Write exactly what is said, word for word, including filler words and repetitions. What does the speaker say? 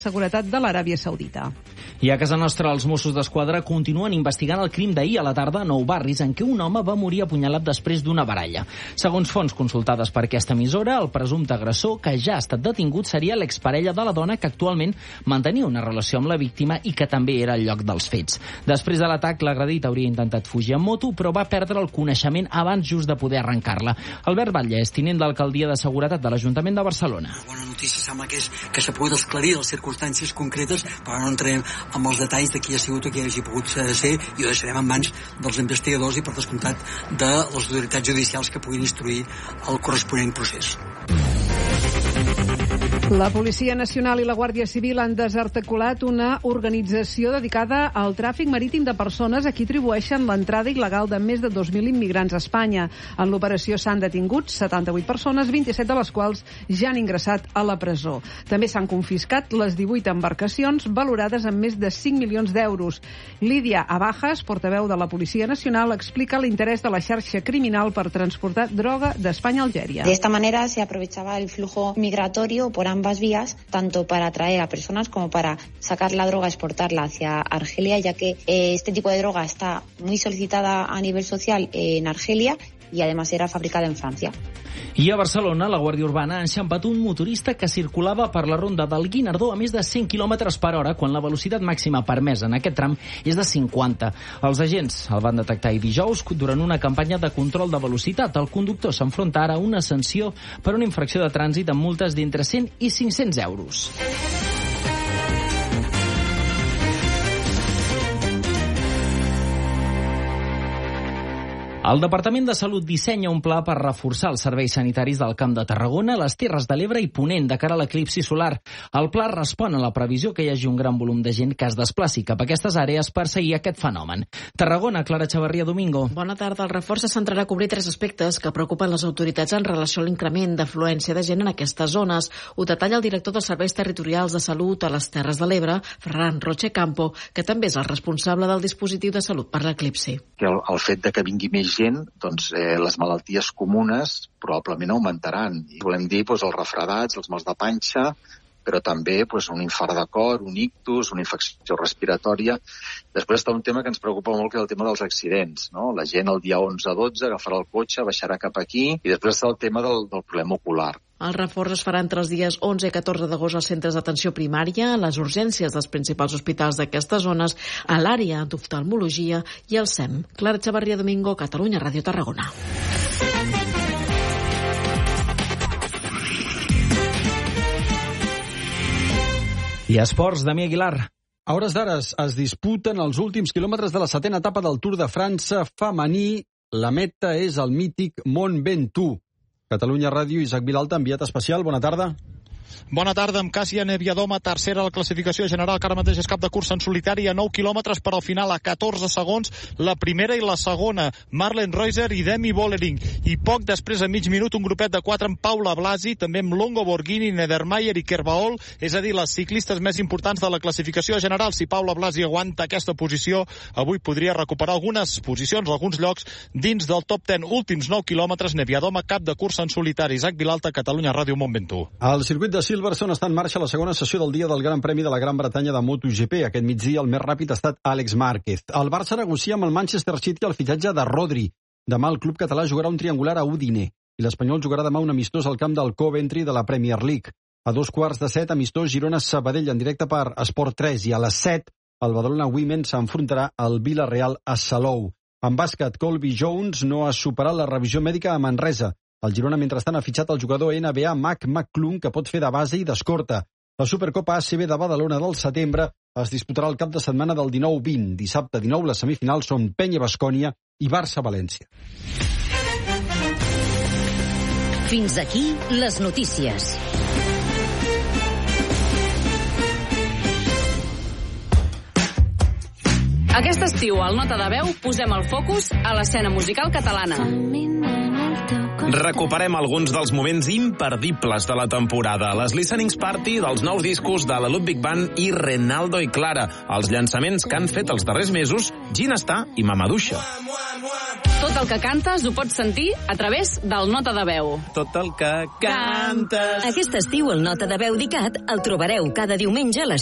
Seguretat de l'Aràbia Saudita. I a casa nostra, els Mossos d'Esquadra continuen investigant el crim d'ahir a la tarda a Nou Barris, en què un home va morir apunyalat després d'una baralla. Segons fonts consultades per aquesta emissora, el presumpte agressor, que ja ha estat detingut, seria l'exparella de la dona que actualment mantenia una relació amb la víctima i que també era al lloc dels fets. Després de l'atac, l'agredit hauria intentat fugir amb moto, però va perdre el coneixement abans just de poder arrencar-la. Albert Batlle és tinent d'alcaldia de seguretat de l'Ajuntament de Barcelona. La bona notícia sembla que és que s'ha pogut esclarir les circumstàncies concretes, però no entrarem amb els detalls de qui ha sigut o qui hagi pogut ser, i ho deixarem en mans dels investigadors i, per descomptat, de les autoritats judicials que puguin instruir el corresponent procés. La Policia Nacional i la Guàrdia Civil han desarticulat una organització dedicada al tràfic marítim de persones a qui atribueixen l'entrada il·legal de més de dos mil immigrants a Espanya. En l'operació s'han detingut setanta-vuit persones, vint-i-set de les quals ja han ingressat a la presó. També s'han confiscat les divuit embarcacions valorades en més de cinc milions d'euros. Lídia Abajas, portaveu de la Policia Nacional, explica l'interès de la xarxa criminal per transportar droga d'Espanya a Algèria. De esta manera se aprovechaba el flujo migratorio por ambas vías, tanto para atraer a personas como para sacar la droga, exportarla hacia Argelia, ya que eh, este tipo de droga está muy solicitada a nivel social en Argelia y además era fabricada en Francia. I a Barcelona, la Guàrdia Urbana ha enxampat un motorista que circulava per la ronda del Guinardó a més de cent quilòmetres per hora, quan la velocitat màxima permesa en aquest tram és de cinquanta. Els agents el van detectar i dijous durant una campanya de control de velocitat. El conductor s'enfronta ara a una sanció per una infracció de trànsit amb multes d'entre cent i cinc-cents euros. El Departament de Salut dissenya un pla per reforçar els serveis sanitaris del Camp de Tarragona, les Terres de l'Ebre i Ponent de cara a l'eclipsi solar. El pla respon a la previsió que hi hagi un gran volum de gent que es desplaci cap a aquestes àrees per seguir aquest fenomen. Tarragona, Clara Chavarria Domingo. Bona tarda. El reforç se centrarà a cobrir tres aspectes que preocupen les autoritats en relació a l'increment d'afluència de gent en aquestes zones. Ho detalla el director dels Serveis Territorials de Salut a les Terres de l'Ebre, Ferran Roche Campo, que també és el responsable del dispositiu de salut per l'eclipsi. El, el fet de que vingui més gent, doncs eh, les malalties comunes probablement augmentaran. I volem dir doncs, els refredats, els mals de panxa, però també doncs, un infart de cor, un ictus, una infecció respiratòria. Després està un tema que ens preocupa molt, que és el tema dels accidents. No? La gent el dia onze dotze agafarà el cotxe, baixarà cap aquí, i després està el tema del, del problema ocular. El reforç es farà entre els dies onze i catorze d'agost als centres d'atenció primària, a les urgències dels principals hospitals d'aquestes zones, a l'àrea d'oftalmologia i al S E M. Clara Chavarria Domingo, Catalunya Ràdio Tarragona. I esports, Damià Aguilar. A hores d'ara es disputen els últims quilòmetres de la setena etapa del Tour de França femení. La meta és el mític Mont Ventoux. Catalunya Ràdio, Isaac Vilalta, enviat especial. Bona tarda. Bona tarda, amb Càsia Neviadoma, tercera a la classificació general, que ara mateix és cap de cursa en solitari a nou quilòmetres, però al final a catorze segons, la primera i la segona, Marlen Reuser i Demi Vollering. I poc després, a mig minut, un grupet de quatre amb Paula Blasi, també amb Longo Borghini, Nedermayer i Kerbaol, és a dir, les ciclistes més importants de la classificació general. Si Paula Blasi aguanta aquesta posició, avui podria recuperar algunes posicions, alguns llocs dins del top deu. Últims nou quilòmetres, Neviadoma, cap de cursa en solitari. Isaac Vilalta, Catalunya Ràdio, Mont Ventoux. El circuit de Silverstone està en marxa la segona sessió del dia del Gran Premi de la Gran Bretanya de MotoGP. Aquest migdia el més ràpid ha estat Àlex Márquez. El Barça negocia amb el Manchester City el fitxatge de Rodri. Demà el club català jugarà un triangular a Udine i l'Espanyol jugarà demà un amistós al camp del Coventry de la Premier League. A dos quarts de set, amistós Girona-Sabadell en directe per Esport tres, i a les set el Badalona Women s'enfrontarà al Villarreal a Salou. En bàsquet, Colby Jones no ha superat la revisió mèdica a Manresa. El Girona, mentrestant, ha fitxat el jugador N B A Mac McClung, que pot fer de base i d'escorta. La Supercopa A C B de Badalona del setembre es disputarà el cap de setmana del dinou vint. Dissabte dinou, les semifinals són Penya-Bascònia i Barça-València. Fins aquí les notícies. Aquest estiu, al Nota de Veu, posem el focus a l'escena musical catalana. Recuperem alguns dels moments imperdibles de la temporada. Les Listenings Party dels nous discos de la Ludwig Band i Renaldo i Clara. Els llançaments que han fet els darrers mesos Ginestar i Mamaduixa. Tot el que cantes ho pots sentir a través del Nota de Veu. Tot el que cantes. Aquest estiu el Nota de Veu d'I C A T el trobareu cada diumenge a les